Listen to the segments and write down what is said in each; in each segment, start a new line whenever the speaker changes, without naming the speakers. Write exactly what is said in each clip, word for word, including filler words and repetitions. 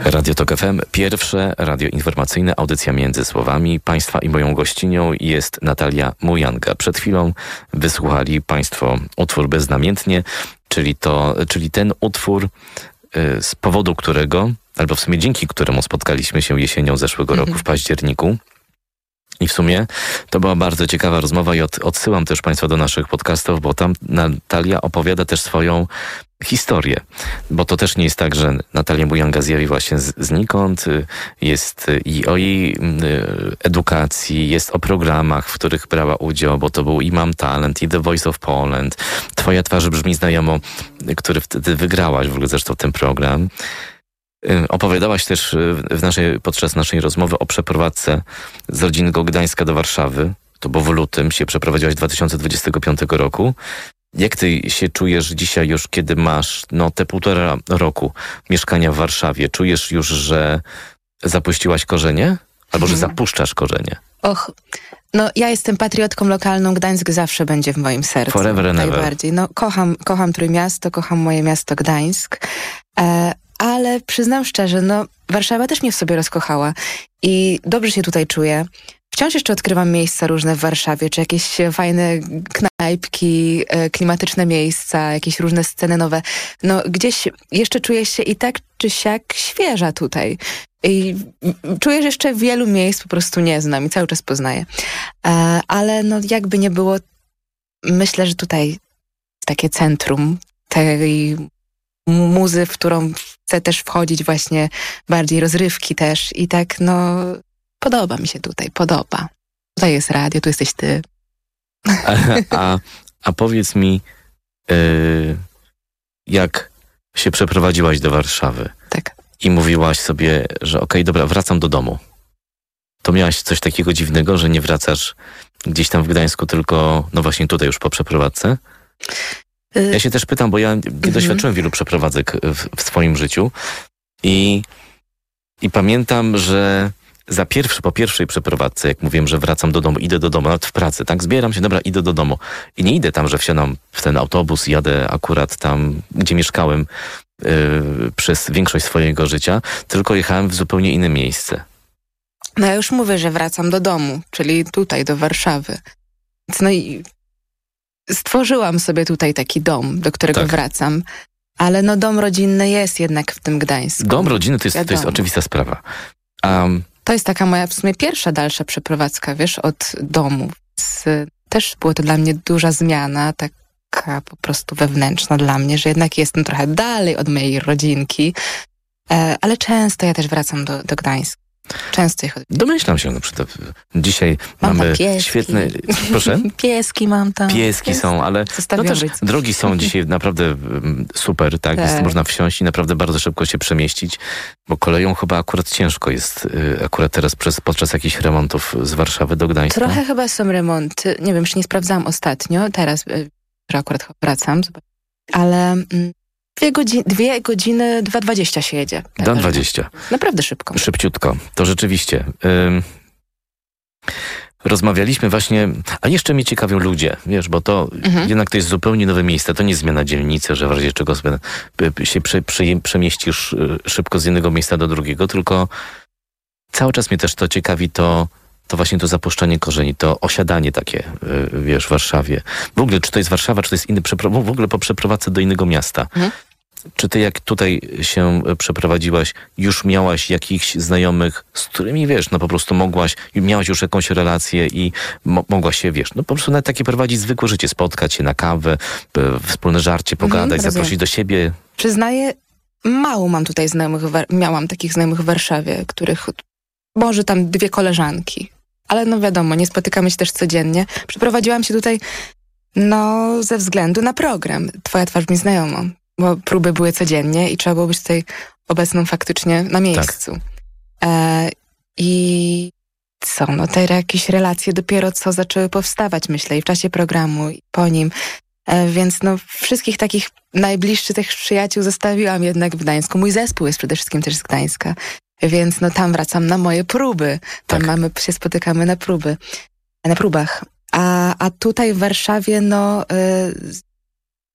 Radio Tok F M, pierwsze radio informacyjne, audycja między słowami. Państwa i moją gościnią jest Natalia Mujanka. Przed chwilą wysłuchali Państwo utwór Beznamiętnie, czyli, to, czyli ten utwór, z powodu którego, albo w sumie dzięki któremu spotkaliśmy się jesienią zeszłego mm-hmm. roku w październiku. I w sumie to była bardzo ciekawa rozmowa i od, odsyłam też Państwa do naszych podcastów, bo tam Natalia opowiada też swoją historię. Bo to też nie jest tak, że Natalia Mujanka zjawi właśnie z, znikąd. Jest i o jej edukacji, jest o programach, w których brała udział, bo to był i Mam Talent, i The Voice of Poland. Twoja twarz brzmi znajomo, który wtedy wygrałaś w ogóle zresztą ten program. Opowiadałaś też w naszej, podczas naszej rozmowy o przeprowadzce z rodzinnego Gdańska do Warszawy. To było w lutym, się przeprowadziłaś dwa tysiące dwudziestego piątego roku. Jak ty się czujesz dzisiaj już, kiedy masz no, te półtora roku mieszkania w Warszawie? Czujesz już, że zapuściłaś korzenie? Albo że zapuszczasz korzenie?
Och, no ja jestem patriotką lokalną. Gdańsk zawsze będzie w moim sercu.
Forever and ever.
Najbardziej. No, kocham, kocham Trójmiasto, kocham moje miasto Gdańsk. E, ale przyznam szczerze, no Warszawa też mnie w sobie rozkochała i dobrze się tutaj czuję. Wciąż jeszcze odkrywam miejsca różne w Warszawie, czy jakieś fajne knajpki, klimatyczne miejsca, jakieś różne sceny nowe. No gdzieś jeszcze czuję się i tak czy siak świeża tutaj. I czuję, że jeszcze wielu miejsc po prostu nie znam i cały czas poznaję. Ale no jakby nie było, myślę, że tutaj takie centrum tej muzy, w którą chcę też wchodzić właśnie, bardziej rozrywki też i tak no podoba mi się tutaj, podoba. Tutaj jest radio, tu jesteś ty.
A, a, a powiedz mi, yy, jak się przeprowadziłaś do Warszawy
tak.
i mówiłaś sobie, że okej, okay, dobra, wracam do domu. To miałaś coś takiego dziwnego, że nie wracasz gdzieś tam w Gdańsku, tylko no właśnie tutaj już po przeprowadzce? Ja się też pytam, bo ja nie mm-hmm. doświadczyłem wielu przeprowadzek w, w swoim życiu i, i pamiętam, że za pierwszy, po pierwszej przeprowadzce, jak mówiłem, że wracam do domu, idę do domu, nawet w pracy, tak, zbieram się, dobra, idę do domu i nie idę tam, że wsiadam w ten autobus, jadę akurat tam, gdzie mieszkałem yy, przez większość swojego życia, tylko jechałem w zupełnie inne miejsce.
No ja już mówię, że wracam do domu, czyli tutaj, do Warszawy. No i stworzyłam sobie tutaj taki dom, do którego tak. wracam, ale no dom rodzinny jest jednak w tym Gdańsku.
Dom rodzinny to jest, to jest oczywista sprawa. Um,
To jest taka moja w sumie pierwsza dalsza przeprowadzka, wiesz, od domu. Z, też było to dla mnie duża zmiana, taka po prostu wewnętrzna dla mnie, że jednak jestem trochę dalej od mojej rodzinki, e, ale często ja też wracam do, do Gdańska. Często ich odwiedzam.
Domyślam się, na przykład dzisiaj
mam
mamy
pieski.
świetne... Proszę?
Pieski mam tam.
Pieski, pieski. są, ale no też drogi są dzisiaj naprawdę super, tak? tak. Jest, można wsiąść i naprawdę bardzo szybko się przemieścić, bo koleją chyba akurat ciężko jest, akurat teraz przez, podczas jakichś remontów z Warszawy do Gdańska.
Trochę chyba są remonty, nie wiem, już nie sprawdzałam ostatnio, teraz, że akurat wracam, ale... Dwie, godzi- dwie godziny, dwa dwadzieścia się jedzie.
dwa dwadzieścia.
Naprawdę szybko.
Szybciutko. To rzeczywiście. Ym, rozmawialiśmy właśnie, a jeszcze mnie ciekawią ludzie, wiesz, bo to mhm. jednak to jest zupełnie nowe miejsce. To nie jest zmiana dzielnicy, że w razie czego sobie się przy, przy, przemieścisz szybko z jednego miejsca do drugiego, tylko cały czas mnie też to ciekawi, to to właśnie to zapuszczanie korzeni, to osiadanie takie, wiesz, w Warszawie. W ogóle, czy to jest Warszawa, czy to jest inny, w ogóle po przeprowadzce do innego miasta. Mhm. Czy ty jak tutaj się przeprowadziłaś, już miałaś jakichś znajomych, z którymi, wiesz, no po prostu mogłaś, miałaś już jakąś relację i mo- mogłaś się, wiesz, no po prostu nawet takie prowadzić zwykłe życie, spotkać się na kawę, wspólne żarcie, pogadać, mhm, zaprosić do siebie.
Przyznaję, mało mam tutaj znajomych, miałam takich znajomych w Warszawie, których może tam dwie koleżanki. Ale no wiadomo, nie spotykamy się też codziennie. Przeprowadziłam się tutaj, no, ze względu na program. Twoja twarz mi znajoma, bo próby były codziennie i trzeba było być tutaj obecną faktycznie na miejscu. Tak. E, I co, no te jakieś relacje dopiero co zaczęły powstawać, myślę, i w czasie programu, i po nim. E, więc no wszystkich takich najbliższych tych przyjaciół zostawiłam jednak w Gdańsku. Mój zespół jest przede wszystkim też z Gdańska. Więc no tam wracam na moje próby. Tam tak. mamy, się spotykamy na próby, na próbach. A, a tutaj w Warszawie no y,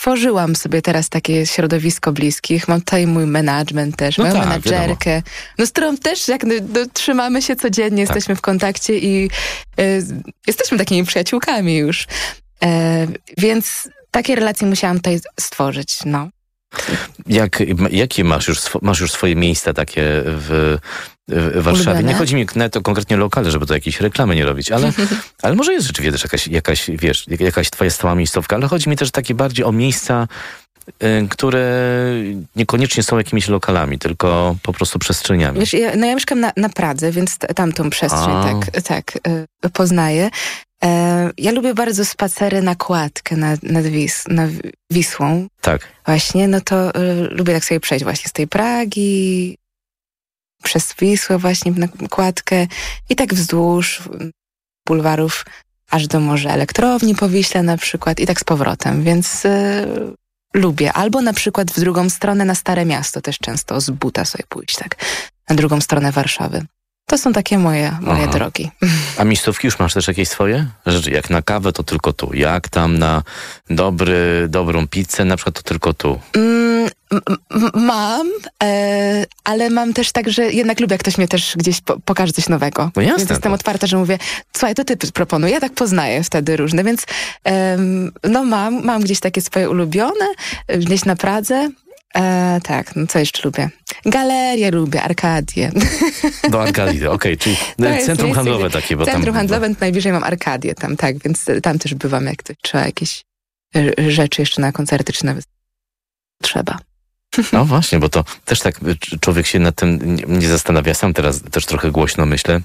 stworzyłam sobie teraz takie środowisko bliskich. Mam tutaj mój management też,
No
moją
tak,
menadżerkę, no, z którą też jak no, no, trzymamy się codziennie,
Tak.
jesteśmy w kontakcie i y, jesteśmy takimi przyjaciółkami już. E, więc takie relacje musiałam tutaj stworzyć, no.
Jak, jakie masz już, swo, masz już swoje miejsca takie w, w Warszawie?
Ulubione?
Nie chodzi mi nawet o konkretnie lokale, żeby to jakieś reklamy nie robić, ale, ale może jest rzeczywiście też jakaś, jakaś, wiesz, jakaś twoja stała miejscówka, ale chodzi mi też takie bardziej o miejsca, y, które niekoniecznie są jakimiś lokalami, tylko po prostu przestrzeniami.
Wiesz, ja, no ja mieszkam na, na Pradze, więc t- tamtą przestrzeń
A.
tak, tak y, poznaję. E, ja lubię bardzo spacery na kładkę nad, nad Wis, na Wisłą.
Tak.
Właśnie, no to y, lubię tak sobie przejść właśnie z tej Pragi przez Wisłę właśnie na kładkę i tak wzdłuż bulwarów aż do może Elektrowni po Wiśle na przykład i tak z powrotem, więc y, lubię. Albo na przykład w drugą stronę na Stare Miasto też często z buta sobie pójść, tak, na drugą stronę Warszawy. To są takie moje, moje
Aha.
drogi.
A miejscówki już masz też jakieś swoje? Że jak na kawę, to tylko tu. Jak tam na dobry, dobrą pizzę, na przykład to tylko tu.
Mm, m- m- mam, e, ale mam też tak, że jednak lubię, jak ktoś mnie też gdzieś po, pokaże coś nowego.
No jasne,
Więc jestem
to-
otwarta, że mówię, słuchaj, to ty proponuj. Ja tak poznaję wtedy różne, więc em, no mam, mam gdzieś takie swoje ulubione, e, gdzieś na Pradze. E, tak, no co jeszcze lubię? Galerię lubię, Arkadię.
Do Arkadii, okej, czyli
To jest
centrum
miejsce,
handlowe
gdzie-
takie. Bo
Centrum
tam,
handlowe, najbliżej mam Arkadię tam, tak, więc e, tam też bywam, jak to trzeba jakieś e, rzeczy jeszcze na koncerty czy na występy. Trzeba.
No właśnie, bo to też tak y, człowiek się nad tym nie, nie zastanawia. Sam teraz też trochę głośno myślę.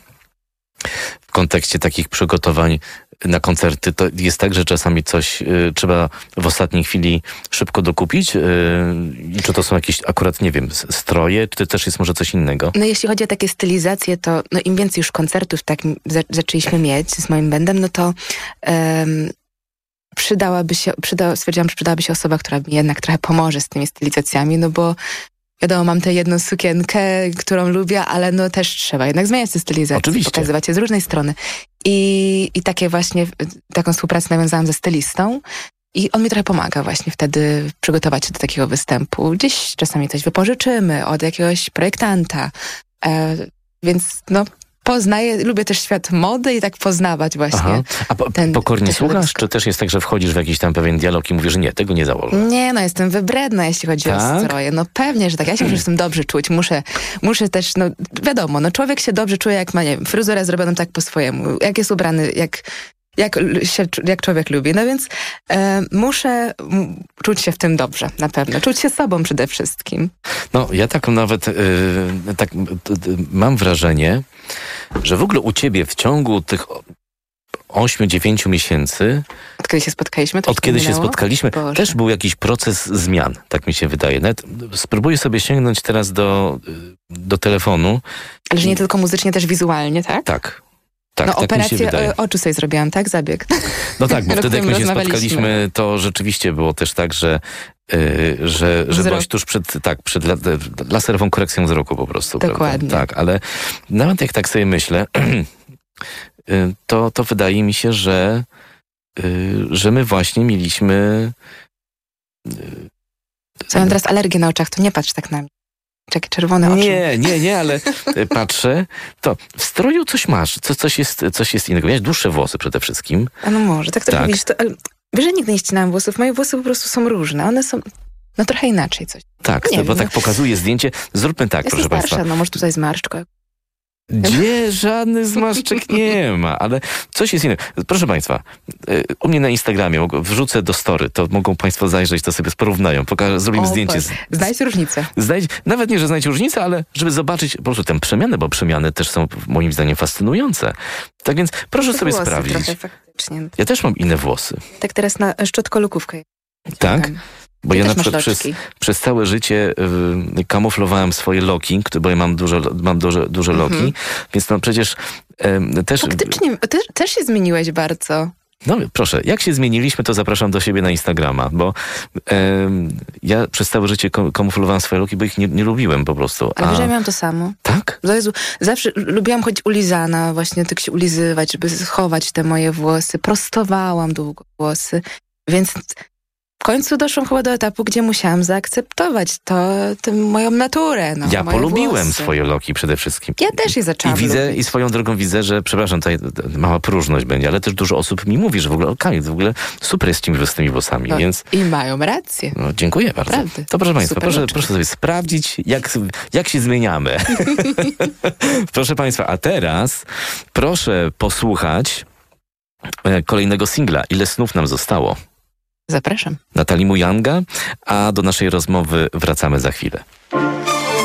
W kontekście takich przygotowań na koncerty to jest tak, że czasami coś y, trzeba w ostatniej chwili szybko dokupić. Y, I czy to są jakieś akurat, nie wiem, s- stroje, czy to też jest może coś innego?
No jeśli chodzi o takie stylizacje, to no im więcej już koncertów tak za, zaczęliśmy mieć z moim bandem, no to um, przydałaby się, przyda, stwierdziłam, że przydałaby się osoba, która mi jednak trochę pomoże z tymi stylizacjami, no bo wiadomo, mam tę jedną sukienkę, którą lubię, ale no też trzeba jednak zmieniać te stylizacje,
Oczywiście.
pokazywać je z różnej strony. I, i takie właśnie, taką współpracę nawiązałam ze stylistą i on mi trochę pomaga właśnie wtedy przygotować się do takiego występu. Gdzieś czasami coś wypożyczymy od jakiegoś projektanta, e, więc no poznaję, lubię też świat mody i tak poznawać właśnie.
Aha. A po,
ten-
pokornie
to
słuchasz,
środowisko.
czy też jest tak, że wchodzisz w jakiś tam pewien dialog i mówisz, że nie, tego nie założę?
Nie, no jestem wybredna, jeśli chodzi
Tak?
o stroje. No pewnie, że tak. Ja się muszę z tym dobrze czuć. Muszę, muszę też, no wiadomo, no człowiek się dobrze czuje, jak ma, nie wiem, fryzurę zrobioną tak po swojemu. Jak jest ubrany, jak, jak, l- się, czu- jak człowiek lubi. No więc e, muszę m, czuć się w tym dobrze, na pewno. Czuć się sobą przede wszystkim.
No, ja tak nawet y, tak, y, y, mam wrażenie, że w ogóle u ciebie w ciągu tych ośmiu, dziewięciu miesięcy,
Od kiedy się spotkaliśmy? To
od kiedy się
minęło?
spotkaliśmy,
Boże.
też był jakiś proces zmian, tak mi się wydaje. Nawet spróbuję sobie sięgnąć teraz do, y, do telefonu.
Ale że nie tylko muzycznie, też wizualnie, tak?
Tak. Tak,
no
tak mi się
operację
wydaje.
e, oczu sobie zrobiłam, tak? Zabieg.
No tak, bo
Rok
wtedy jak
temu
my się
rozmawialiśmy.
spotkaliśmy, to rzeczywiście było też tak, że, yy, że, że
Wzrok.
byłaś tuż przed, tak, przed la, laserową korekcją wzroku po prostu.
Dokładnie.
Prawda? Tak, ale nawet jak tak sobie myślę, yy, to, to wydaje mi się, że, yy, że my właśnie mieliśmy...
Co mam teraz alergię na oczach, to nie patrz tak na mnie. Takie czerwone oczy.
Nie, nie, nie, ale y, patrzę, to w stroju coś masz, co, coś, jest, coś jest innego. Miałeś dłuższe włosy przede wszystkim.
A no może, tak trochę
Tak.
widzisz, to, ale wiesz, że nigdy nie ścinałam włosów. Moje włosy po prostu są różne. One są, no trochę inaczej coś.
Tak,
Nie
to, bo
wiem,
tak
no.
pokazuje zdjęcie. Zróbmy tak,
Jestem
proszę
starsza,
Państwa.
no może tutaj zmarszczko.
Gdzie żadnych zmarszczek nie ma, ale coś jest innego. Proszę Państwa, y, u mnie na Instagramie mogę- wrzucę do story, to mogą Państwo zajrzeć, to sobie porównają. Pokażę, zrobimy
O,
zdjęcie. Z,
Boże. Znajdź różnicę.
znajdź, nawet nie, że znajdzie różnicę, ale żeby zobaczyć po prostu tę przemianę, bo przemiany też są moim zdaniem fascynujące. Tak więc proszę
Te
sobie
włosy
sprawdzić.
Trochę, faktycznie.
Ja też mam inne włosy,
Tak teraz na szczotkolukówkę.
tak?
Tam.
Bo
Ty
ja
też
na
masz
przykład przez,
loczki.
przez całe życie y, kamuflowałem swoje loki, które- bo ja mam duże, mam duże, duże
Mhm.
loki, więc no przecież y, też...
Faktycznie, ty też się zmieniłeś bardzo.
No proszę, jak się zmieniliśmy, to zapraszam do siebie na Instagrama, bo em, ja przez całe życie kom- kamuflowałem swoje loki, bo ich nie, nie lubiłem po prostu.
Ale
A,
wiesz, że ja miałam to samo.
tak?
O Jezu, zawsze lubiłam chodzić ulizana, właśnie tak się ulizywać, żeby schować te moje włosy. Prostowałam długo włosy, więc w końcu doszłam chyba do etapu, gdzie musiałam zaakceptować to, tę moją naturę. No,
ja
moje
polubiłem
włosy.
swoje loki przede wszystkim.
Ja też je zaczęłam
I widzę,
lubić.
i swoją drogą widzę, że, przepraszam, tutaj mała próżność będzie, ale też dużo osób mi mówi, że w ogóle, okej, w ogóle super jest czymś z tymi włosami,
No,
więc...
I mają rację.
No, dziękuję bardzo.
Naprawdę.
To proszę Państwa,
Super
proszę,
rzeczy.
proszę sobie sprawdzić, jak, jak się zmieniamy. Proszę Państwa, a teraz proszę posłuchać e, kolejnego singla. Ile snów nam zostało?
Zapraszam.
Natalii Mujanga, a do naszej rozmowy wracamy za chwilę.